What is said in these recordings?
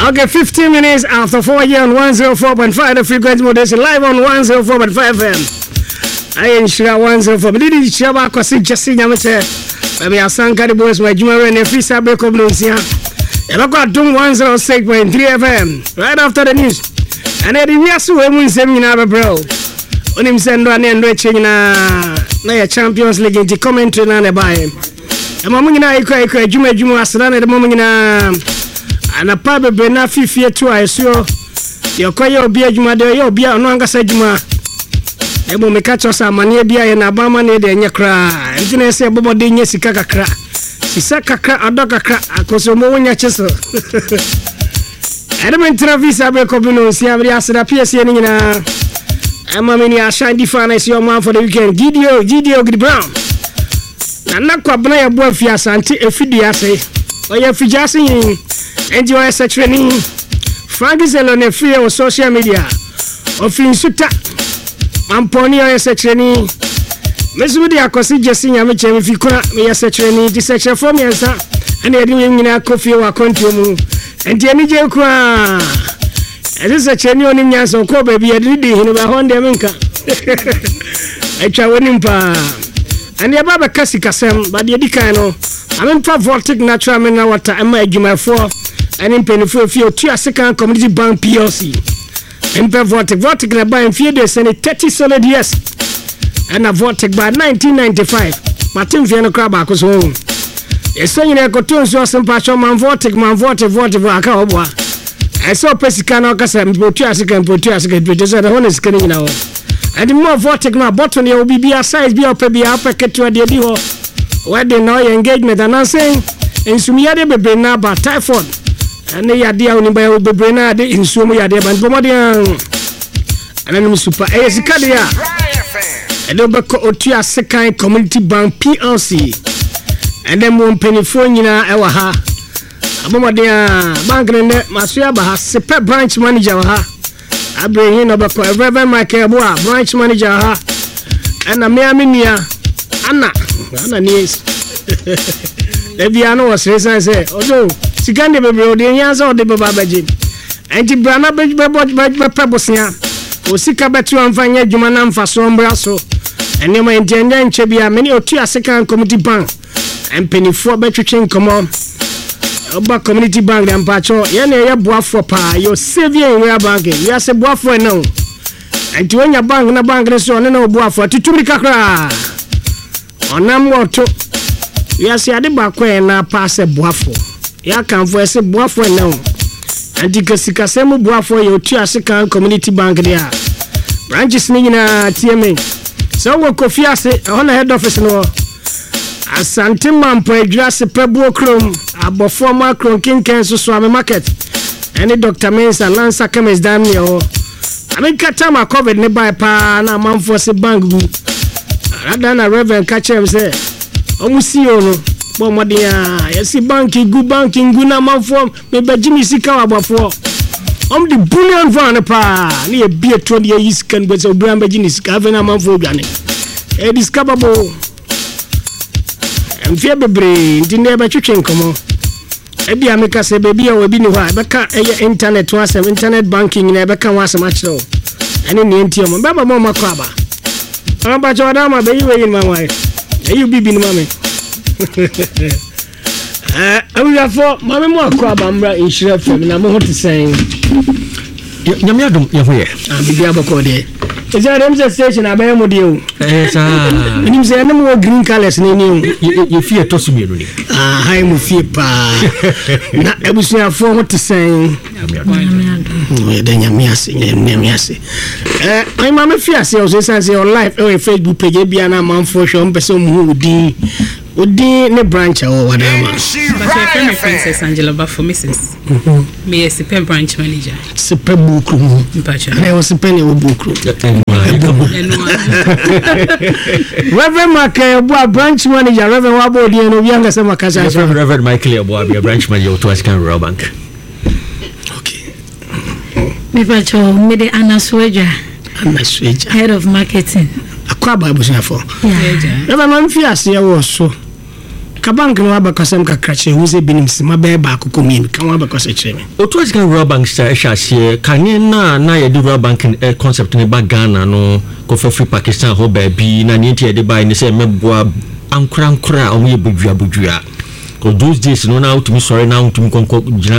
Okay, 15 minutes after 4 years on 104.5 the frequency modulation live on 104.5 FM. I am sure 104. But did you share about Kwasi Jesse Nyamache? Maybe I sang the boys my Juma and free Sabre Communia. And I got doing 106.3 FM right after the news. And then we are so when seminar bro. On him send one and reaching na Champions League in the commentary na buy. And mama na iko Juma asana the mama na ana pa bebe na fifie to aso yokoye obi adwuma de yo obi ono angasa adwuma ebo meka chosa amane bia ye na bama ne de enye kra ntine se bobo de nye sika kakra sisa kakra adokakra akoso mo wonya cheso element visa be ko bino si abri asada PSA ni nyina ama mini ashan defense your man for the weekend Gidio Gidi Brown na nakwa bna ya bo afia asante efidi ase oya fijase yin enjoy such training Frankie Zelone free on social media ofin suta amponi oya such training mesudi akosi Jesse Nyamache me fikura me such training di such form yansa and edi nyina kofi wa kontu mu enti ani je kwa edi such training oni nyanso ko baby edi di hinu ba honde menka echa woni mpa ani baba kasi kasem ba di kan no amen pa voltic natural mineral water am adwuma for ani penifo fie otu African Community Bank PLC empe voltic na buy fie de sene 30 solid years and a voltic by 1995 Martin fie no crab akoso esenyi na koton so sempa cho man voltic aka obwa eso pesika na okasa otu African de so the honest kan nyina ho and more voltic na button ya obi bia size bia opebia apeketu de bi ho wede no engagement and I'm saying in sumiyade bebe na ba typhoid and ya dia oni ba bebe na de in sumu ya de ban bomodian ananum super ezikade ya edo beko otu African Community Bank PLC and then mo penifo nyina ewa ha bomodian bank ne masoya ba ha sepe branch manager ha abrehim no beko Reverend Michael Boa branch manager ha and na me aminia Anna niece Lebiano was reason say odo sikande bebe odi nyanza odi baba baje enti brana be pebosia o sika betu amfanya adwuma na mfaso mbra so ene ma entenda nche bia meni otu African Community Bank empenifo betwetwe nkomo oba Community Bank dem pacho ye na ye boafo pa yo saving we bank ye se boafo no enti wonya bank na bank ne so ne na boafo tutumi kakra onam woto yasi ade bakwe na pass boafo ya kanfo ese boafo na antikasika semu boafo yo tu African Community Bank dia branches ni nyina TMA so wo kofi ase ona head office no asante mampo adwase pebuo krom abofo ma krom kinken so ame market any Dr. Mensa Lancer Chemist Daniel amikata ma covid ne buy pa na mamfo se bank gu Adana Reverend Kachem say omusio no bo modia yesi banki gu na manfo me bajimi sika wabafo the bullion van pa ni e bie 20 years kan go so bran bajini sika na manfo dwane e discoverable emfie bebre ndine ba twetwen komo e bia meka se bebia obi ni hwa beka e internet wasem internet banking na beka wasem achiro ene ni ntio mo baba mo makwaba amba choda ma be yiwe mama you bibi ni mama abuya fo mama mo akwaba mbra inshira fam na mo hot saying nyamyadum yafoye bibi abako de is there a station abaye mo de o sa nim say na mo green colors ni you fear to sumi no ni hai mo fear pa na ebusia fo hot saying nyamiase ai mama fiase o say on live on Facebook page bia na man for show person mu odi ne branch o wadama but my Princess Angela Bafo Mrs. Me is the branch manager super bukru mpacha I was penny o bukru Reverend Michael Boa branch manager Reverend Wabodi no bianga se makasa Reverend Michael Boa be branch manager to African Rural Bank. Okay me pacho me de Anasweja head of marketing akwaba business for Reverend Fiase ya wo so Akabank no abakasem kakrache hu se binim sima be ba akoko mi kan abakose kire me Otu African Rural Bank sta ehwase kanye na ye di Rural Bank concept ne ba Ghana no ko fa free Pakistan ho ba bi na ne tie de ba ni se meboa ankura o ye bodua those days no now to me sorry now to me konko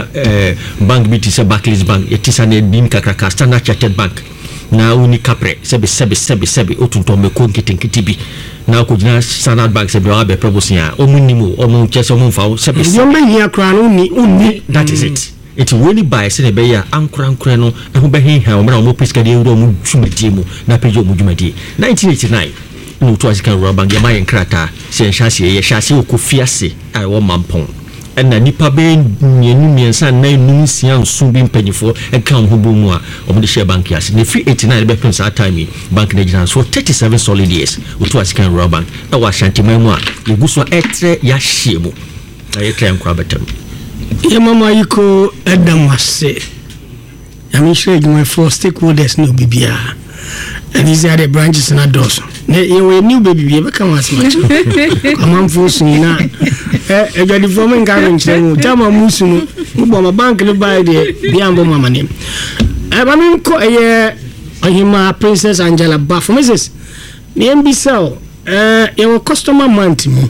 bank BT se Barclays Bank etisa na dim kakraka Standard Chartered Bank na uni kapre sebe otunto me ko nkitinkiti bi na ko jina Standard Bank se be wa be proposia omunimo omun chese omun fa sebe yombe hia kra no uni that is it it really buy se be ya ankura no e ho be hinha o mra o pesika de euro mu dwumadi mu na pejo mu dwumadi 1989 no to African Rural Bank ya mayen krata se nhase ye hyase okofiase ai wo mampon na nipa be nyenu miensa na enum sia nso bi mpanyifo e kan ho bomu a omo de share bank yase ne free 89 be prince at time bank na gina so 37 solid years to African Rural Bank na wa shantima mu a yeguso etre ya hyemu na ye try nkwa betam ye mama yiko edam wase ya mi share you my for stakeholders no bibia and these are the branches in Ados. You new baby, you become as much. Come on, force me now. You're the forming garden. Tama Musuno, Mubama Bank, the buy the Biambo Mamma name. I mean, call a him, Princess Angela Buff, Mrs. Name be so. Your customer month me.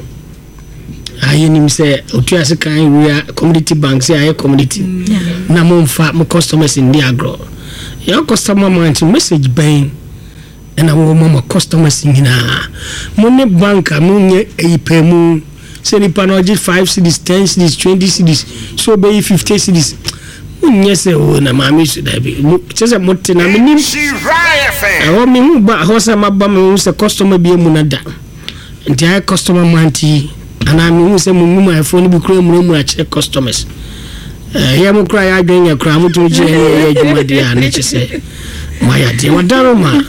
I hear him say, Otuasa kind, we are community banks, I community. Namon fat, more customers in the agro. Your customer month message bang. And I want mama customers in money banker munye ipemu say ni panoji 5 cedis 10 cedis 20 cedis so be 50 cedis munye say o na mama should be say motte na minim I want me mu ba hosa maba me say customer bi emu na da nti I customer manti ana me say mu my phone bi kura mu a check customers ya mu kura ya adwen ya kura mu to je ya adwuma dia na che say maya dia wadaro ma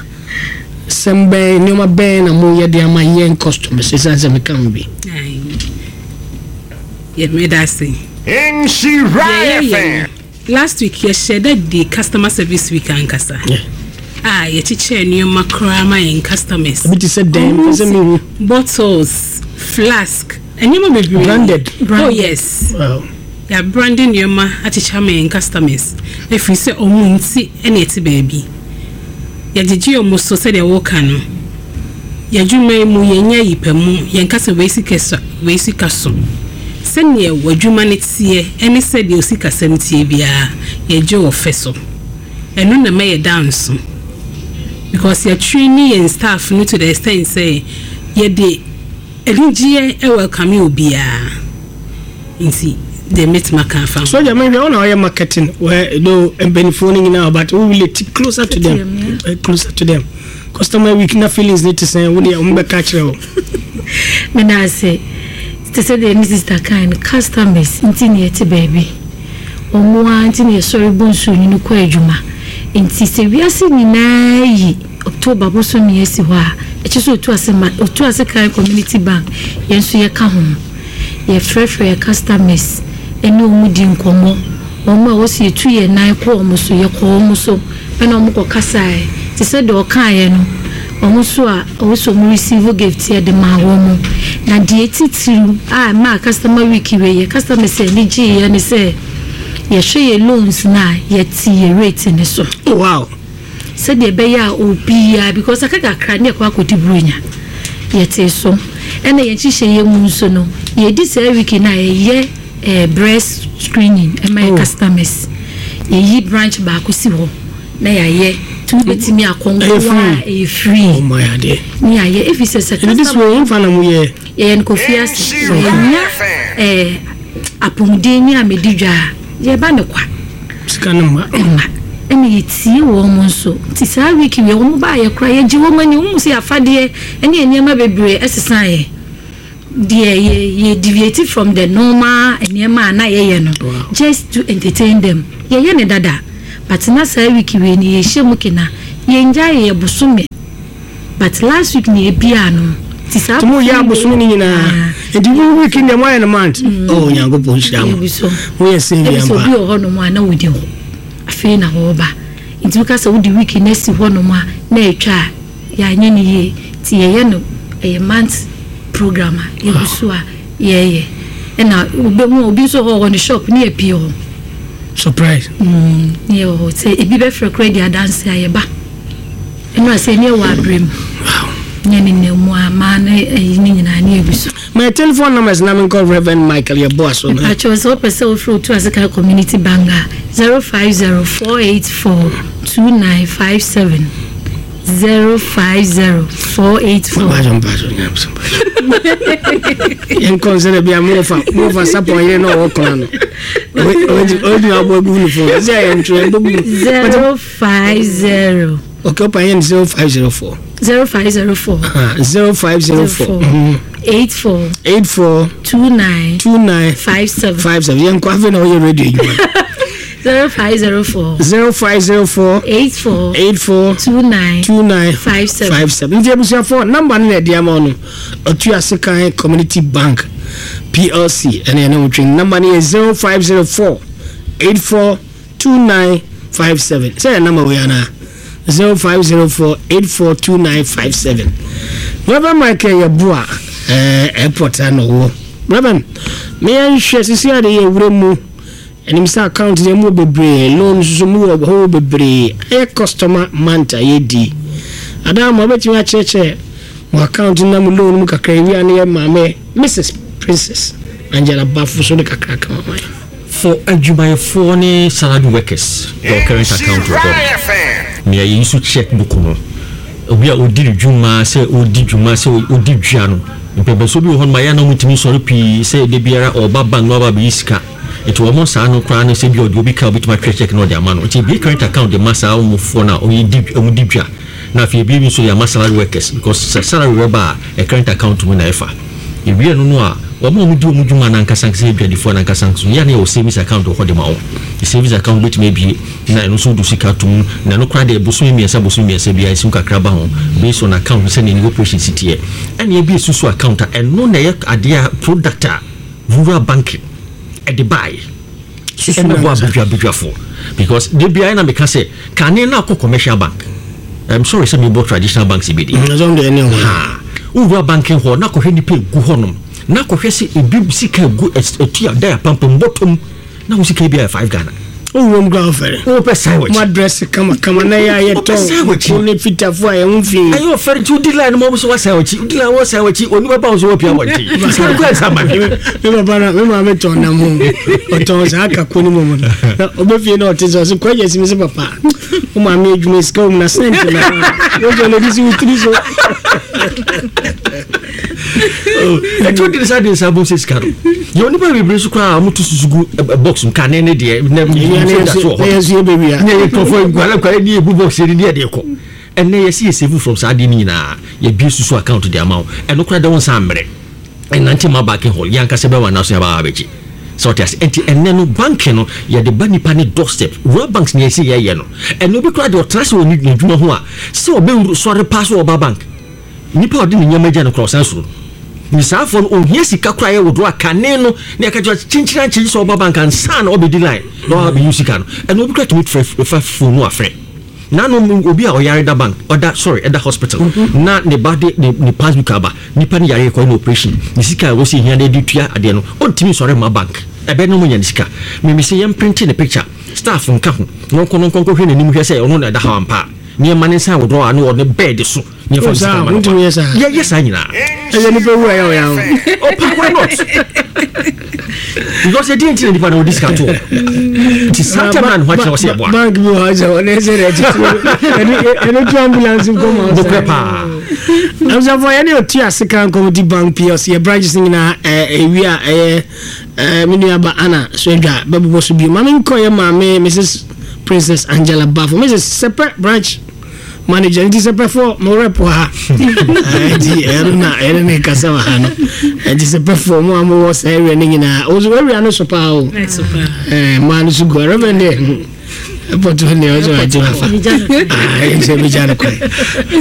Sembe nyoma be na mo ye dia ma yen customers say me can be yeah me that say last week you shared the customer service week ankasa ye teacher nyoma kra ma yen customers bit said them me bottles flask and nyoma be branded oh yes wow ya branding nyoma teacher ma yen customers if you say omunti ene ti baby ya jiji omuso se de woka no ya dwuma mu yenya yipemu yenkasa weisi kaso se ne wadwuma ne tie ene se de osika samtie bia ya je wo feso eno na me dance because ya train and staff no to the extent say ye de elingie e welcome you bia inti they meet Makafa. So you mean we all marketing where no benefiting now, but we will get closer to them, closer to them. Customer week na feelings need to say we need catch you. Me na say to say the Mrs. kind customers inti baby. Omo anti ne sorry bonsu ni no kwa adwuma. Inti se wiase nyina yi October boso mi esi ho a. E chi so otu ase kind community bank. Yenso ye ka ho. Ye frefre customers eni omudi nkomo omo wosi etu ye nan ko omuso ye ko omuso ena omuko kasae ti se de okaye no omuso a oso mu receive gift ye de ma wo mu na de titiru ma customer week we ye customer say ni ji ye ni say ye hwe ye loans na ye ti ye rate ni so wow se de be ya obia because akaka kra ne kwa kodi bronya ye te so ena ye chi hye ye mu so no ye di say week na ye breast screening my customers ye branch ba ko si ho na ye tu betimi akongo free oh my god ni ye if is a this way in fana mu ye nko fias apomde ni amedidwa ye ba ne kwa skanuma emi yiti wo mo so ti sa week we wo ba ye kra ye ji wo mani wo si afade eni eniema bebre esesa ye ye deviate from the normal eniema na ye no just to entertain them ye ne dada but na sa week we ni ye shemu kina ye nja ye busume but last week ni bia no ti sa tumu ya busume ni nyina enti week ni mo ya na month oh nyango po sham wo ye sin ya so bi o no mo ana wodi ho afi na ho ba enti ka sa wodi week next ho no mo na etwa ya anye ni ye ti ye no a month programmer yebusu a yeah na obi so ho on the shop near pio surprise yo say ebi be free credit dance ayeba eno say near wa brem wow nyene mu amana ni nyina na ebiso my telephone number is namin call Reverend Michael your boss on I chose up a cell through to Asaka Community Banker 050-484-2957 050-484 you consider be a move for support you know what can Odi abogu for say I am 050 okay open 0504 0504 84 29 57 yan kwa fe na o radio you 0504 84 29 57 ndi ebusia for number na dia ma no otu Asekan Community Bank PLC and na wotwe number is 0504 84 29 57 say number we ana 0504-842957. Reverend Michael Yabua airport no Reverend me an share sisi ade ye wuremu enimsa account de mu bebre loans mu ho bebre e customer manta yedi adam obeti wa cheche mo account na mu loan mu kakra wi an ye mame Mrs Princess Angela Bafu so de kakra kama for adwumayefo ne salary workers your current account report me I use checkbook no obi a odi dwuma se odi dwuma se odi dwa no mpebe so bi ho ma ya na mutimi sori pi se de biara oba bank no ba bi sika it wo mo sa no kra no se bi odi obi ka obi tuma check no de amano it be current account de masa o fo na o yedi omudi dwa na fi bi so ya salary workers because salary reba a current account mu na efa e wi no no a omo muduma na nkasa nkasa edwadifo na nkasa nkasa ya na o savings account ho de ma o savings account bit maybe na no so do sika tum na no kra de boso miensa bia isu kakra ba ho based on account se ni operation city e na bi susu account and no na ade product rural banking e de buy susu na bo abudwa for because they be na make say can na ko commercial bank I'm sorry some more traditional banks ibidi rural banking ho na ko hwe ni pay gu honom na ko hwese ebi sika gu etua da pampam bottom na wo sika bia 5 Ghana o rom grafere o pesa wo madress kama na ya yeto o ne fitafo ya mfi ayo fere tu dila no mo so wasa wachi dila wo sa wachi oni baba wo so wapia wachi sika ko sama me baba na me ma me ton na mo o ton sa aka ko ni mo mo obefie na otizo so ko yesi me se papa o ma me adwuma sika o na sent na wo jo le disi utrizo I told you that is a boss card. You only buy a sugar, mutusugu box, canene, dear, never yes, baby. I prefer Guadalajara box in the deco. And they see a civil from Sardina, your business account to the amount, and look at the one sambre. And until my backing hole, Yanka Seba now say about Abeji. So that's and then banking, you the bunny panny doorstep, rob banks near see yano, and no be cried your trust will need you know. So be sorry pass over bank. Nipa odi ni nyama jana cross answer ni safo on hiesi kakra ye wodo akane no na ka chinchira chinchi so baba bank ansa na obedi line no be use kan and obi kwat meet phone no afre na no obi a oyare da bank oda sorry at the hospital na ne body ne passbook aba nipa ni yare ko no operation ni sika wo si hia de tua ade no ontimi sorry ma bank ebe no munya ni sika me se yem print the picture staff nka ho no kono hwe na nim hwe se ono na da ha ampa ni mane sa wodo anu on the bed so ni for sa yes anyina e ni pe wo ya o why not because they didn't need to discount it is such a man what was say bank bi ha ja on e say eni tu ambulance come on I'm so for any of Asekan Community Bank PLC a branch sing na we are Miniaba Anna so ja baby boss bi mama nko ye mama Mrs Princess Angela Bafu Mrs separate branch manager it is separate for more rep ha na kasa wa hano it is separate for mo am was area ni na ozo we no so pa o man so go reverend e poto ne ozo ajifa ah e se bi jana kwa